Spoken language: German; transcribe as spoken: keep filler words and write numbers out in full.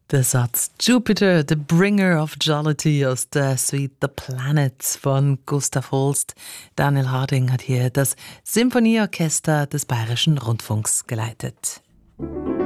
Der Satz Jupiter, the bringer of jollity aus der Suite The Planets von Gustav Holst. Daniel Harding hat hier das Symphonieorchester des Bayerischen Rundfunks geleitet.